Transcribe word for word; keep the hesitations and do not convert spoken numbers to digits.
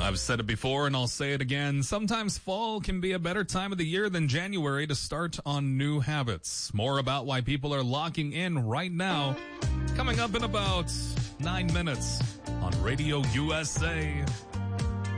I've said it before and I'll say it again. Sometimes fall can be a better time of the year than January to start on new habits. More about why people are locking in right now. Coming up in about nine minutes on Radio U S A.